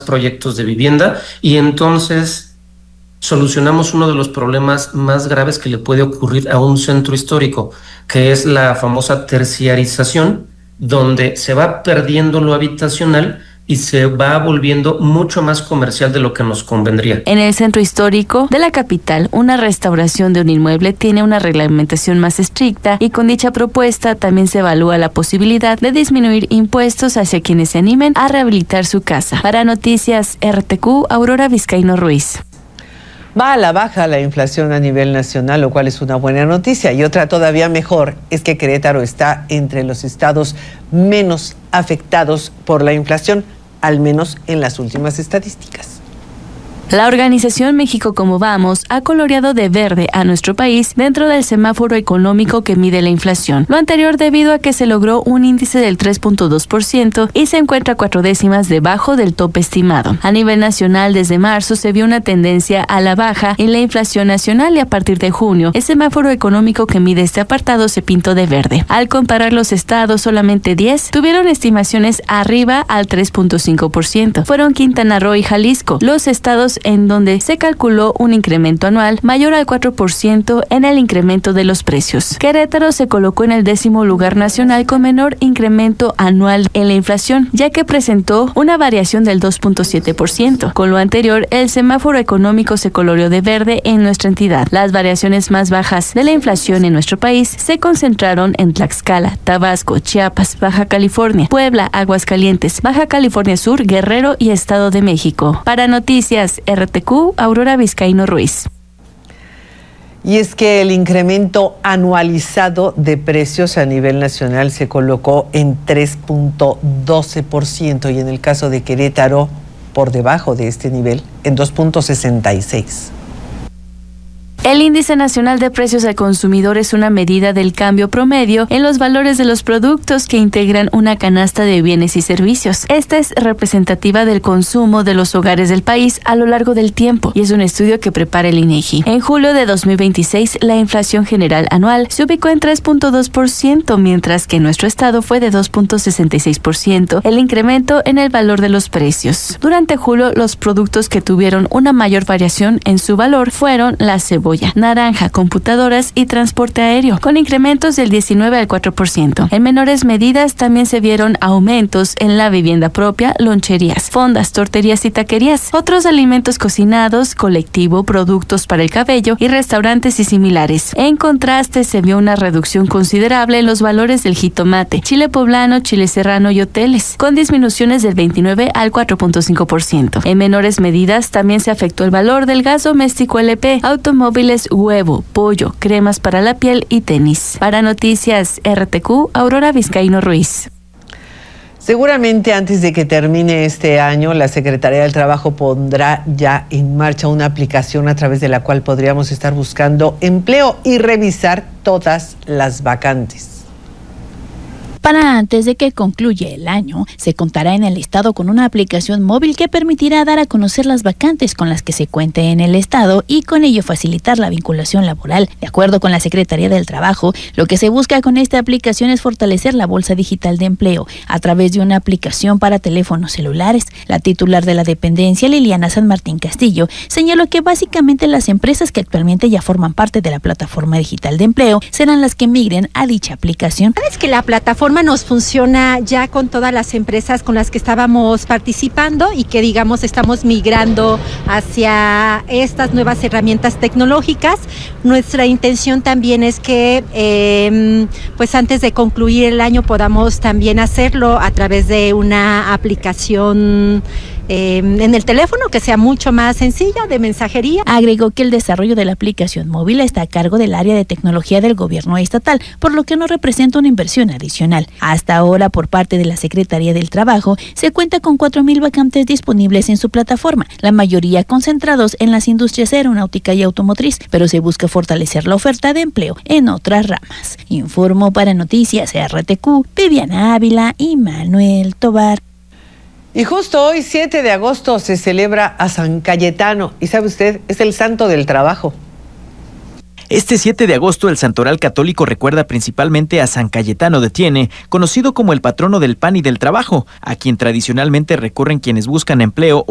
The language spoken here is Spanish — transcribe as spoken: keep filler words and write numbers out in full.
proyectos de vivienda y entonces solucionamos uno de los problemas más graves que le puede ocurrir a un centro histórico, que es la famosa terciarización, donde se va perdiendo lo habitacional y se va volviendo mucho más comercial de lo que nos convendría. En el centro histórico de la capital, una restauración de un inmueble tiene una reglamentación más estricta y con dicha propuesta también se evalúa la posibilidad de disminuir impuestos hacia quienes se animen a rehabilitar su casa. Para Noticias R T Q, Aurora Vizcaíno Ruiz. Va a la baja la inflación a nivel nacional, lo cual es una buena noticia. Y otra todavía mejor es que Querétaro está entre los estados menos afectados por la inflación, al menos en las últimas estadísticas. La organización México Como Vamos ha coloreado de verde a nuestro país dentro del semáforo económico que mide la inflación. Lo anterior debido a que se logró un índice del tres punto dos por ciento y se encuentra cuatro décimas debajo del tope estimado. A nivel nacional, desde marzo se vio una tendencia a la baja en la inflación nacional y a partir de junio, el semáforo económico que mide este apartado se pintó de verde. Al comparar los estados, solamente diez tuvieron estimaciones arriba al tres punto cinco por ciento. Fueron Quintana Roo y Jalisco, los estados en donde se calculó un incremento anual mayor al cuatro por ciento en el incremento de los precios. Querétaro se colocó en el décimo lugar nacional con menor incremento anual en la inflación, ya que presentó una variación del dos punto siete por ciento. Con lo anterior, el semáforo económico se coloreó de verde en nuestra entidad. Las variaciones más bajas de la inflación en nuestro país se concentraron en Tlaxcala, Tabasco, Chiapas, Baja California, Puebla, Aguascalientes, Baja California Sur, Guerrero y Estado de México. Para Noticias R T Q, Aurora Vizcaíno Ruiz. Y es que el incremento anualizado de precios a nivel nacional se colocó en tres punto doce por ciento y en el caso de Querétaro, por debajo de este nivel, en dos punto sesenta y seis por ciento. El Índice Nacional de Precios al Consumidor es una medida del cambio promedio en los valores de los productos que integran una canasta de bienes y servicios. Esta es representativa del consumo de los hogares del país a lo largo del tiempo y es un estudio que prepara el INEGI. En julio de dos mil veintiséis, la inflación general anual se ubicó en tres punto dos por ciento, mientras que en nuestro estado fue de dos punto sesenta y seis por ciento el incremento en el valor de los precios. Durante julio, los productos que tuvieron una mayor variación en su valor fueron la cebolla, naranja, computadoras y transporte aéreo, con incrementos del diecinueve al cuatro por ciento. En menores medidas también se vieron aumentos en la vivienda propia, loncherías, fondas, torterías y taquerías, otros alimentos cocinados, colectivo, productos para el cabello y restaurantes y similares. En contraste, se vio una reducción considerable en los valores del jitomate, chile poblano, chile serrano y hoteles, con disminuciones del veintinueve al cuatro punto cinco por ciento. En menores medidas también se afectó el valor del gas doméstico L P, automóvil, huevo, pollo, cremas para la piel y tenis. Para Noticias R T Q, Aurora Vizcaíno Ruiz. Seguramente antes de que termine este año, la Secretaría del Trabajo pondrá ya en marcha una aplicación a través de la cual podríamos estar buscando empleo y revisar todas las vacantes. Para antes de que concluya el año, se contará en el estado con una aplicación móvil que permitirá dar a conocer las vacantes con las que se cuente en el estado y con ello facilitar la vinculación laboral. De acuerdo con la Secretaría del Trabajo, lo que se busca con esta aplicación es fortalecer la bolsa digital de empleo a través de una aplicación para teléfonos celulares. La titular de la dependencia, Liliana San Martín Castillo, señaló que básicamente las empresas que actualmente ya forman parte de la plataforma digital de empleo serán las que migren a dicha aplicación. Es que la plataforma nos funciona ya con todas las empresas con las que estábamos participando y que digamos estamos migrando hacia estas nuevas herramientas tecnológicas. Nuestra intención también es que eh, pues antes de concluir el año podamos también hacerlo a través de una aplicación Eh, en el teléfono que sea mucho más sencilla, de mensajería. Agregó que el desarrollo de la aplicación móvil está a cargo del área de tecnología del gobierno estatal, por lo que no representa una inversión adicional. Hasta ahora, por parte de la Secretaría del Trabajo, se cuenta con cuatro mil vacantes disponibles en su plataforma, la mayoría concentrados en las industrias aeronáutica y automotriz, pero se busca fortalecer la oferta de empleo en otras ramas. Informó para Noticias R T Q, Viviana Ávila y Manuel Tobar. Y justo hoy, siete de agosto, se celebra a San Cayetano. Y sabe usted, es el santo del trabajo. Este siete de agosto, el Santoral Católico recuerda principalmente a San Cayetano de Thiene, conocido como el patrono del pan y del trabajo, a quien tradicionalmente recurren quienes buscan empleo